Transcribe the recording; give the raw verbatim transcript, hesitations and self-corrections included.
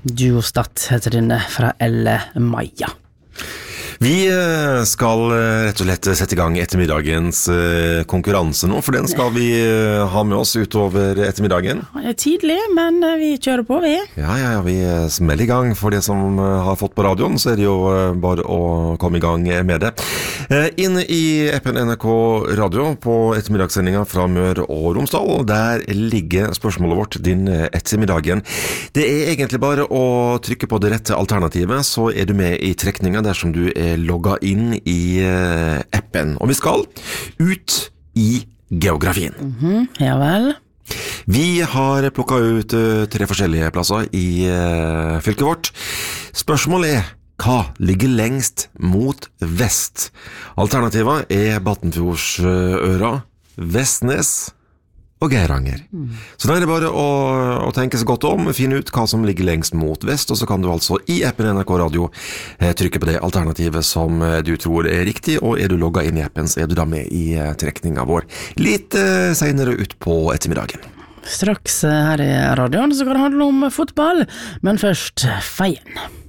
Duostat heter denne fra Elle Maja. Vi skal rett og slett sette i gang ettermiddagens konkurranse nå, for den skal vi ha med oss utover ettermiddagen. Det er tidlig, men vi kjører på, vi. Ja, ja, ja, vi smeller i gang. For det som har fått på radioen, så er det jo bare å komme i gang med det. Inne i appen N R K Radio på ettermiddagssendingen fra Mør og Romsdal, der ligger spørsmålet vårt din ettermiddagen. Det er egentlig bare å trykke på det rette alternativet, så er du med i trekningen dersom du er logga inn i uh, appen. Og vi skal ut i geografien. Mm-hmm, ja vel. Vi har plukket ut uh, tre forskjellige plasser i uh, fylket vårt. Spørsmålet er, hva ligger lengst mot vest? Alternativet er Battenfjordsøra, Vestnes og Geiranger. Mm. Så da er det bare å, å tenke seg godt om, finne ut hva som ligger lengst mot vest, og så kan du altså i appen N R K Radio eh, trykke på det alternativet som eh, du tror er riktig, og er du logget inn i appen, så er du da med i eh, trekningen vår litt eh, senere ut på ettermiddagen. Straks her i radioen så kan det handle om fotball, men først feien.